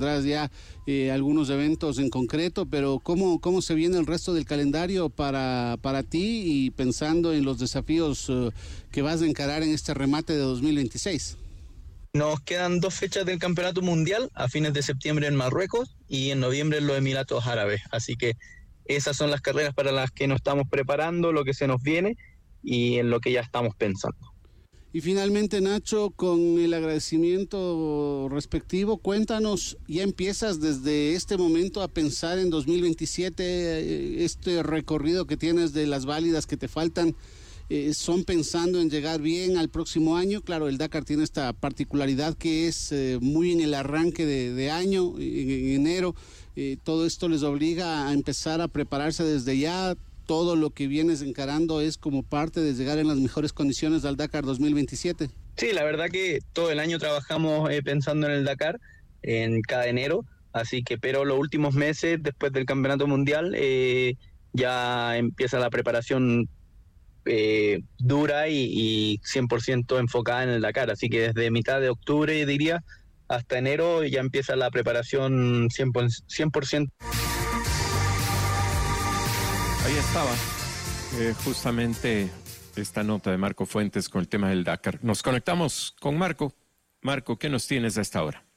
ya algunos eventos en concreto, pero ¿cómo se viene el resto del calendario para ti y pensando en los desafíos que vas a encarar en este remate de 2026? Nos quedan 2 fechas del Campeonato Mundial, a fines de septiembre en Marruecos y en noviembre en los Emiratos Árabes. Así que esas son las carreras para las que nos estamos preparando, lo que se nos viene y en lo que ya estamos pensando. Y finalmente, Nacho, con el agradecimiento respectivo, cuéntanos, ¿ya empiezas desde este momento a pensar en 2027, este recorrido que tienes de las válidas que te faltan? ¿Son pensando en llegar bien al próximo año? Claro, el Dakar tiene esta particularidad que es muy en el arranque de año, en enero. Todo esto les obliga a empezar a prepararse desde ya. Todo lo que vienes encarando es como parte de llegar en las mejores condiciones al Dakar 2027. Sí, la verdad que todo el año trabajamos pensando en el Dakar, en cada enero, así que pero los últimos meses después del Campeonato Mundial ya empieza la preparación dura y 100% enfocada en el Dakar, así que desde mitad de octubre diría hasta enero ya empieza la preparación 100%. Ahí estaba justamente esta nota de Marco Fuentes con el tema del Dakar. Nos conectamos con Marco. Marco, ¿qué nos tienes a esta hora?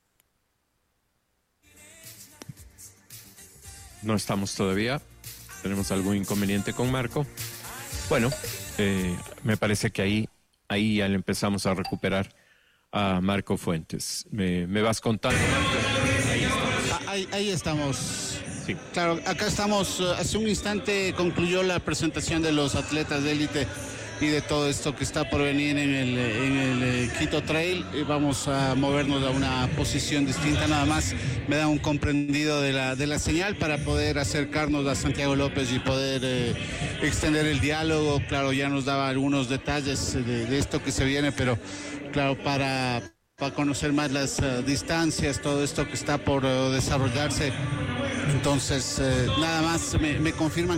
No estamos todavía. Tenemos algún inconveniente con Marco. Bueno, me parece que ahí ya le empezamos a recuperar a Marco Fuentes. ¿Me vas contando, Marco? Ahí estamos. Sí. Claro, acá estamos. Hace un instante concluyó la presentación de los atletas de élite y de todo esto que está por venir en el Quito Trail. Vamos a movernos a una posición distinta, nada más me da un comprendido de la señal para poder acercarnos a Santiago López y poder extender el diálogo. Claro, ya nos daba algunos detalles de esto que se viene, pero claro, para conocer más las distancias, todo esto que está por desarrollarse. Entonces, nada más me confirman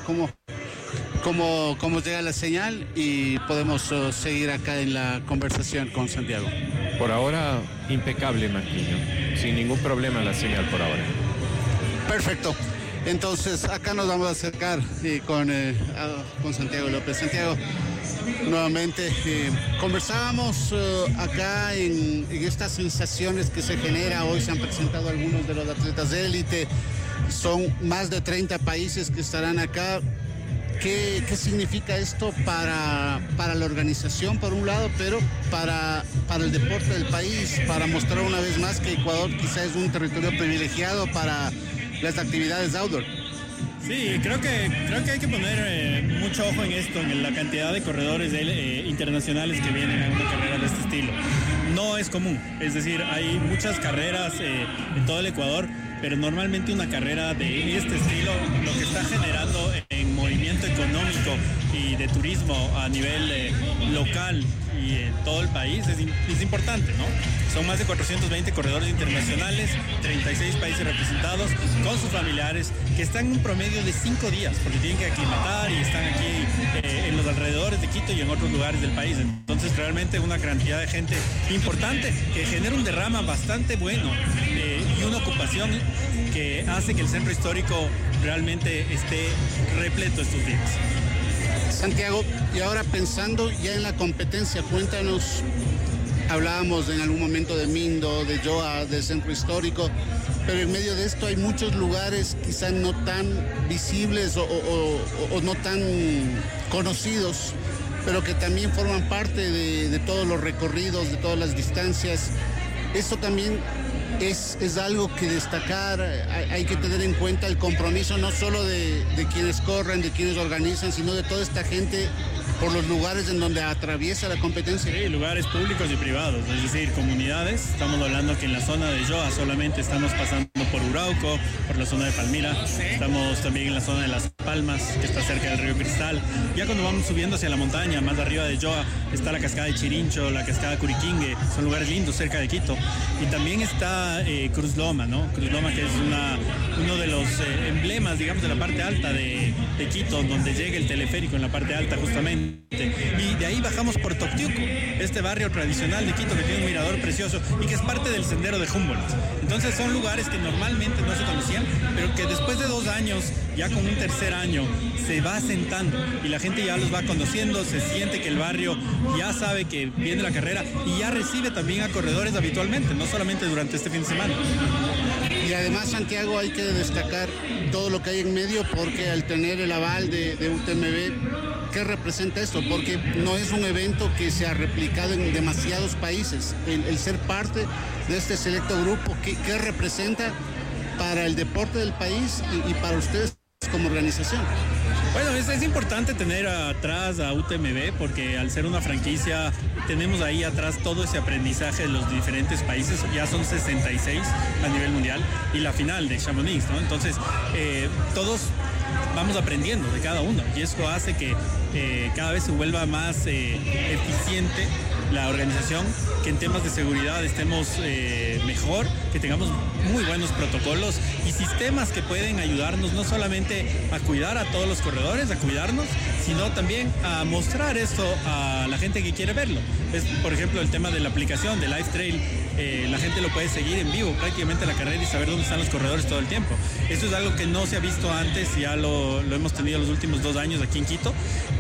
cómo llega la señal y podemos seguir acá en la conversación con Santiago. Por ahora, impecable, Marquinho. Sin ningún problema la señal por ahora. Perfecto. Entonces, acá nos vamos a acercar con Santiago López. Santiago, nuevamente, conversábamos acá en estas sensaciones que se genera. Hoy se han presentado algunos de los atletas de élite. Son más de 30 países que estarán acá. ¿Qué significa esto para la organización, por un lado, pero para el deporte del país, para mostrar una vez más que Ecuador quizá es un territorio privilegiado para las actividades outdoor? Sí, creo que hay que poner mucho ojo en esto, en la cantidad de corredores internacionales que vienen a una carrera de este estilo. No es común, es decir, hay muchas carreras en todo el Ecuador, pero normalmente una carrera de este estilo, lo que está generando en movimiento económico y de turismo a nivel local y en todo el país es importante, ¿no? Son más de 420 corredores internacionales, 36 países representados con sus familiares, que están en un promedio de 5 días, porque tienen que aclimatar y están aquí en los alrededores de Quito y en otros lugares del país. Entonces realmente una cantidad de gente importante que genera un derrama bastante bueno y una ocupación que hace que el centro histórico realmente esté repleto estos días. Santiago, y ahora pensando ya en la competencia, cuéntanos, hablábamos en algún momento de Mindo, de Joa, del centro histórico, pero en medio de esto hay muchos lugares quizás no tan visibles o no tan conocidos, pero que también forman parte de todos los recorridos, de todas las distancias. Esto también es algo que destacar. Hay que tener en cuenta el compromiso no solo de quienes corren, de quienes organizan, sino de toda esta gente por los lugares en donde atraviesa la competencia. Sí, lugares públicos y privados, es decir, comunidades. Estamos hablando que en la zona de Joa solamente estamos pasando por Urauco, por la zona de Palmira, estamos también en la zona de Las Palmas, que está cerca del río Cristal. Ya cuando vamos subiendo hacia la montaña, más arriba de Joa, está la cascada de Chirincho, la cascada Curiquingue, son lugares lindos cerca de Quito. Y también está Cruz Loma, ¿no? Cruz Loma, que es uno de los emblemas, digamos, de la parte alta de Quito, donde llega el teleférico en la parte alta justamente. Élite. Y de ahí bajamos por Toctiuco, este barrio tradicional de Quito que tiene un mirador precioso y que es parte del sendero de Humboldt. Entonces son lugares que normalmente no se conocían, pero que después de 2 años, ya con un tercer año, se va asentando y la gente ya los va conociendo, se siente que el barrio ya sabe que viene la carrera y ya recibe también a corredores habitualmente, no solamente durante este fin de semana. Y además, Santiago, hay que destacar todo lo que hay en medio, porque al tener el aval de UTMB, ¿qué representa esto? Porque no es un evento que se ha replicado en demasiados países. El ser parte de este selecto grupo, ¿qué representa para el deporte del país y para ustedes como organización? Bueno, es importante tener atrás a UTMB porque al ser una franquicia tenemos ahí atrás todo ese aprendizaje de los diferentes países, ya son 66 a nivel mundial y la final de Chamonix, ¿no? Entonces, todos vamos aprendiendo de cada uno y eso hace que cada vez se vuelva más eficiente la organización, que en temas de seguridad estemos mejor, que tengamos muy buenos protocolos y sistemas que pueden ayudarnos no solamente a cuidar a todos los corredores, a cuidarnos, sino también a mostrar esto a la gente que quiere verlo. Es, por ejemplo, el tema de la aplicación de Live la gente lo puede seguir en vivo prácticamente la carrera y saber dónde están los corredores todo el tiempo. Esto es algo que no se ha visto antes, ya lo hemos tenido los últimos 2 años aquí en Quito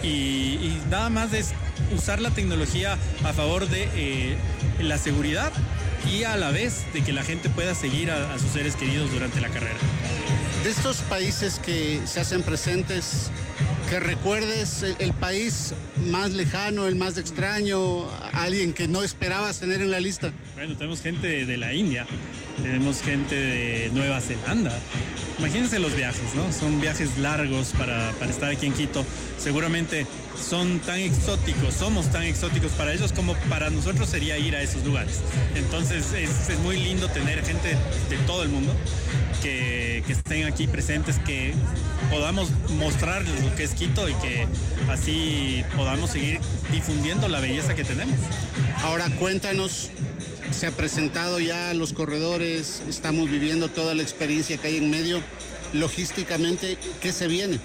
y nada más es usar la tecnología a favor de la seguridad y a la vez de que la gente pueda seguir a sus seres queridos durante la carrera. De estos países que se hacen presentes, que recuerdes el país más lejano, el más extraño, alguien que no esperabas tener en la lista. Bueno, tenemos gente de la India, tenemos gente de Nueva Zelanda. Imagínense los viajes, ¿no? Son viajes largos para estar aquí en Quito. Seguramente son tan exóticos, somos tan exóticos para ellos como para nosotros sería ir a esos lugares. Entonces es muy lindo tener gente de todo el mundo que estén aquí presentes, que podamos mostrarles lo que es Quito y que así podamos seguir difundiendo la belleza que tenemos. Ahora cuéntanos, se ha presentado ya los corredores, estamos viviendo toda la experiencia que hay en medio. Logísticamente, ¿qué se viene?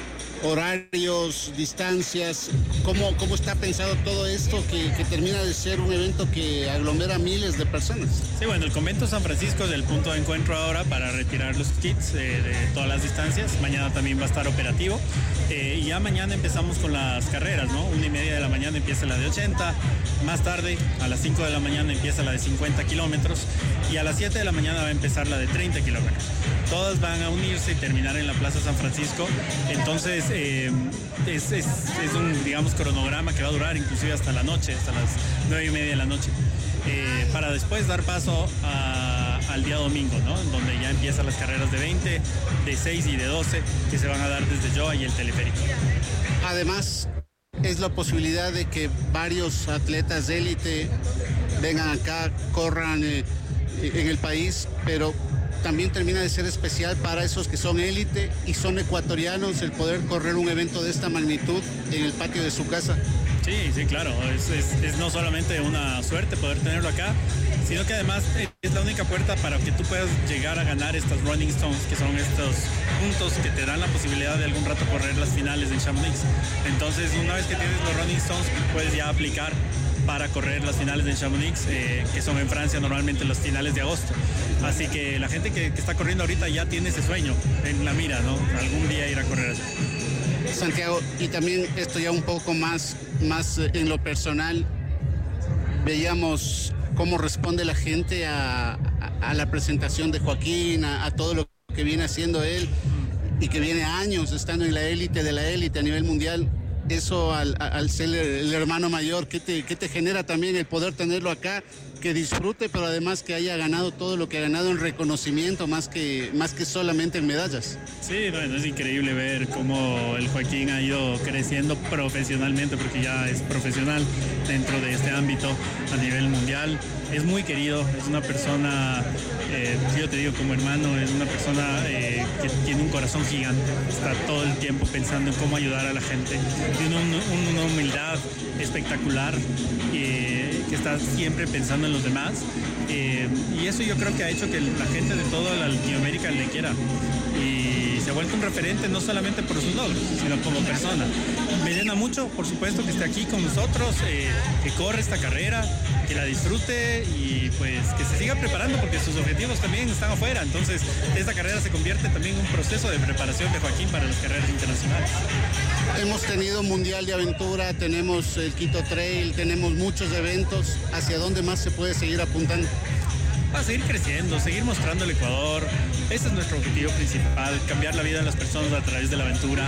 Horarios, distancias, ¿cómo está pensado todo esto que termina de ser un evento que aglomera miles de personas? Sí, bueno, el Convento San Francisco es el punto de encuentro ahora para retirar los kits de todas las distancias. Mañana también va a estar operativo. Y ya mañana empezamos con las carreras, ¿no? 1:30 de la mañana empieza la de 80, más tarde a las 5 de la mañana empieza la de 50 kilómetros y a las 7 de la mañana va a empezar la de 30 kilómetros. Todas van a unirse y terminar en la Plaza San Francisco. Entonces es un, digamos, cronograma que va a durar inclusive hasta la noche, hasta las 9:30 de la noche, para después dar paso al día domingo, ¿no? Donde ya empiezan las carreras de 20, de 6 y de 12 que se van a dar desde Joa y el teleférico. Además, es la posibilidad de que varios atletas de élite vengan acá, corran en el país, pero también termina de ser especial para esos que son élite y son ecuatorianos el poder correr un evento de esta magnitud en el patio de su casa. Sí, claro, es no solamente una suerte poder tenerlo acá, sino que además es la única puerta para que tú puedas llegar a ganar estas Running Stones, que son estos puntos que te dan la posibilidad de algún rato correr las finales en Chamonix. Entonces, una vez que tienes los Running Stones, puedes ya aplicar para correr las finales de Chamonix, que son en Francia normalmente los finales de agosto. Así que la gente que está corriendo ahorita ya tiene ese sueño en la mira, ¿no? Algún día ir a correr allá. Santiago, y también esto ya un poco más en lo personal, veíamos cómo responde la gente a la presentación de Joaquín, a todo lo que viene haciendo él y que viene años estando en la élite de la élite a nivel mundial. Eso al ser el hermano mayor, ¿qué te genera también el poder tenerlo acá, que disfrute, pero además que haya ganado todo lo que ha ganado en reconocimiento, más que solamente en medallas? Sí, bueno, es increíble ver cómo el Joaquín ha ido creciendo profesionalmente, porque ya es profesional dentro de este ámbito a nivel mundial. Es muy querido, es una persona, yo te digo como hermano, es una persona que tiene un corazón gigante, está todo el tiempo pensando en cómo ayudar a la gente, tiene una humildad espectacular que que está siempre pensando en los demás. Y eso yo creo que ha hecho que la gente de toda Latinoamérica le quiera. Y se ha vuelto un referente no solamente por sus logros, sino como persona. Me llena mucho, por supuesto, que esté aquí con nosotros, que corre esta carrera, que la disfrute y pues que se siga preparando porque sus objetivos también están afuera. Entonces, esta carrera se convierte también en un proceso de preparación de Joaquín para las carreras internacionales. Hemos tenido Mundial de Aventura, tenemos el Quito Trail, tenemos muchos eventos. ¿Hacia dónde más se puede seguir apuntando? Va a seguir creciendo, seguir mostrando el Ecuador. Ese es nuestro objetivo principal, cambiar la vida de las personas a través de la aventura.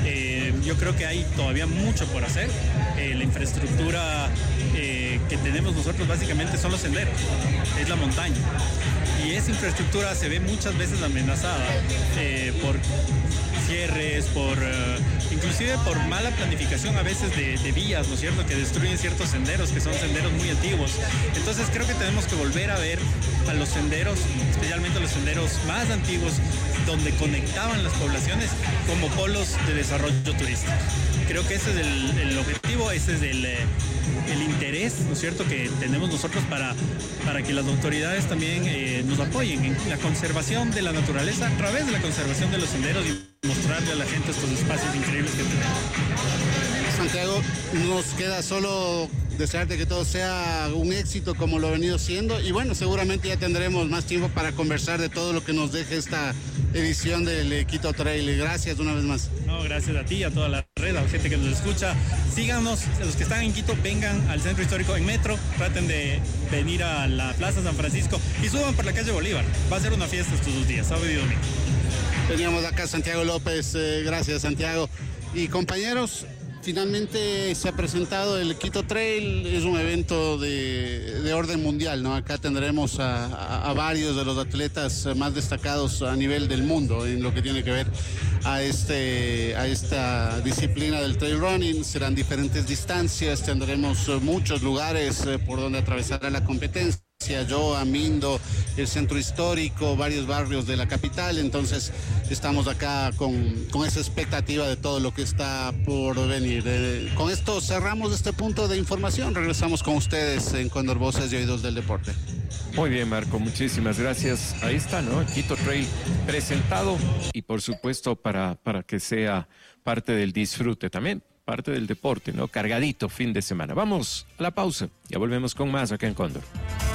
Yo creo que hay todavía mucho por hacer. La infraestructura que tenemos nosotros básicamente son los senderos, es la montaña. Y esa infraestructura se ve muchas veces amenazada por cierres, inclusive por mala planificación a veces de vías, ¿no es cierto?, que destruyen ciertos senderos, que son senderos muy antiguos. Entonces creo que tenemos que volver a ver a los senderos, especialmente los senderos más antiguos, donde conectaban las poblaciones como polos de desarrollo turístico. Creo que ese es el objetivo, ese es el interés, ¿no es cierto?, que tenemos nosotros para que las autoridades también nos apoyen en la conservación de la naturaleza a través de la conservación de los senderos y mostrarle a la gente estos espacios increíbles que tenemos. Santiago, nos queda solo desearte que todo sea un éxito como lo ha venido siendo y bueno, seguramente ya tendremos más tiempo para conversar de todo lo que nos deje esta edición del Quito Trail. Gracias una vez más. No, gracias a ti, a toda la red, a la gente que nos escucha. Síganos, los que están en Quito, vengan al centro histórico en metro, traten de venir a la Plaza San Francisco y suban por la calle Bolívar. Va a ser una fiesta estos 2 días, sábado y domingo. Teníamos acá a Santiago López, gracias Santiago. Y compañeros, finalmente se ha presentado el Quito Trail, es un evento de orden mundial, ¿no? Acá tendremos a varios de los atletas más destacados a nivel del mundo en lo que tiene que ver a esta disciplina del trail running. Serán diferentes distancias, tendremos muchos lugares por donde atravesará la competencia. Yoa, Mindo, el centro histórico, varios barrios de la capital. Entonces estamos acá con esa expectativa de todo lo que está por venir. Con esto cerramos este punto de información. Regresamos con ustedes en Cóndor Voces y Oídos del Deporte. Muy bien, Marco, muchísimas gracias. Ahí está, ¿no? Quito Trail presentado y por supuesto para que sea parte del disfrute también, parte del deporte, ¿no? Cargadito fin de semana. Vamos a la pausa, ya volvemos con más acá en Cóndor.